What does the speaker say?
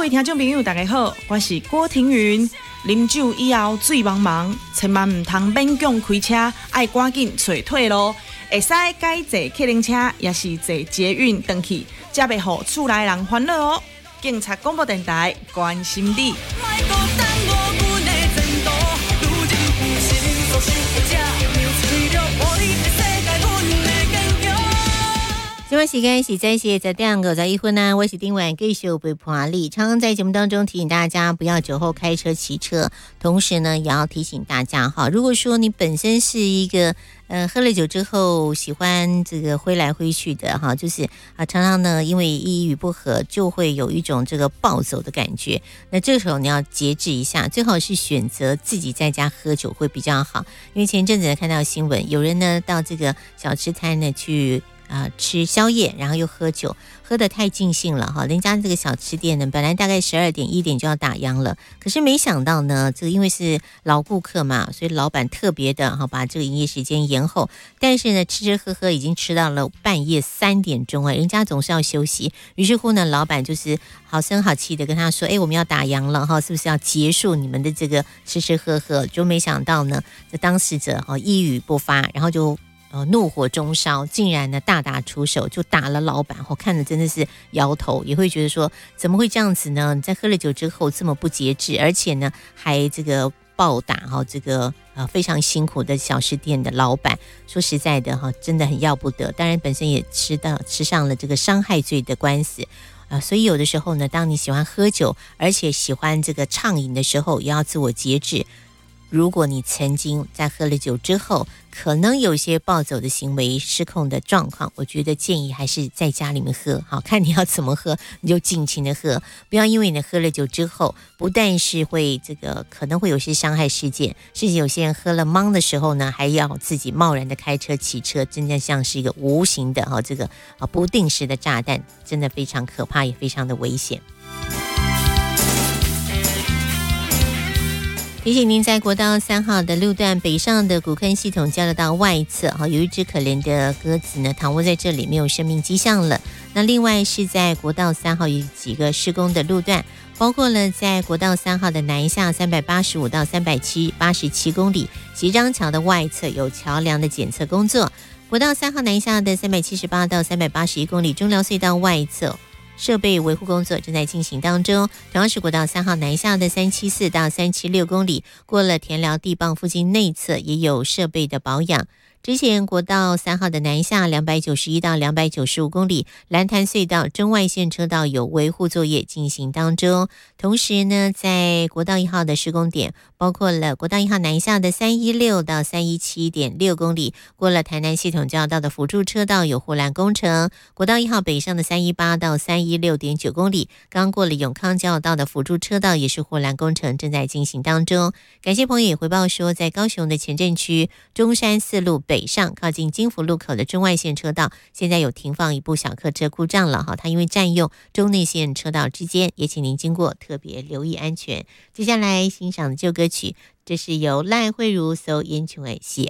位听众朋友，大家好，我是郭庭云。啉酒以后醉茫茫，千万唔通勉强开车，爱赶紧找退路。会使改坐客人车，也是坐捷运回去，才袂互厝内人烦恼哦。警察广播电台关心你。 今晚时间是在2:51分啊，我是丁婉，继续陪伴你。常常在节目当中提醒大家不要酒后开车骑车，同时呢也要提醒大家哈，如果说你本身是一个喝了酒之后喜欢这个挥来挥去的哈，就是常常呢因为一语不合就会有一种这个暴走的感觉，那这个时候你要节制一下，最好是选择自己在家喝酒会比较好。因为前一阵子看到新闻，有人呢到这个小吃摊呢去吃宵夜，然后又喝酒，喝得太尽兴了哈。人家这个小吃店呢，本来大概12点1点就要打烊了，可是没想到呢，这个因为是老顾客嘛，所以老板特别的把这个营业时间延后。但是呢，吃吃喝喝已经吃到了半夜3点钟啊，人家总是要休息。于是乎呢，老板就是好声好气的跟他说：“我们要打烊了哈，是不是要结束你们的这个吃吃喝喝？”就没想到呢，这当事者一语不发，然后就怒火中烧，竟然呢大打出手，就打了老板。我看着真的是摇头，也会觉得说怎么会这样子呢？你在喝了酒之后这么不节制，而且呢还这个暴打这个非常辛苦的小吃店的老板。说实在的真的很要不得。当然本身也吃上了这个伤害罪的官司。所以有的时候呢，当你喜欢喝酒，而且喜欢这个畅饮的时候，也要自我节制。如果你曾经在喝了酒之后，可能有些暴走的行为、失控的状况，我觉得建议还是在家里面喝，好看你要怎么喝，你就尽情的喝，不要因为你喝了酒之后，不但是会这个可能会有些伤害事件，甚至有些人喝了懵的时候呢，还要自己贸然的开车骑车，真的像是一个无形的这个不定时的炸弹，真的非常可怕，也非常的危险。提醒您，在国道3号的路段北上的古坑系统交流道外侧，有一只可怜的鸽子呢躺卧在这里，没有生命迹象了。那另外是在国道3号有几个施工的路段，包括了在国道3号的南下385到387公里，旗张桥的外侧有桥梁的检测工作。国道3号南下的378到381公里，中寮隧道外侧设备维护工作正在进行当中。同样是国道3号南下的374到376公里，过了田寮地磅附近内侧也有设备的保养。之前国道3号的南下291到295公里，蓝潭隧道中外线车道有维护作业进行当中。同时呢，在国道1号的施工点，包括了国道1号南下的316到317.6公里，过了台南系统交流道的辅助车道有护栏工程。国道1号北上的318到316.9公里，刚过了永康交流道的辅助车道也是护栏工程正在进行当中。感谢朋友也回报说，在高雄的前镇区中山4路北上靠近金福路口的中外线车道，现在有停放一部小客车故障了它因为占用中内线车道之间，也请您经过特别留意安全。接下来欣赏的旧歌曲，这是由赖慧如所演唱的《是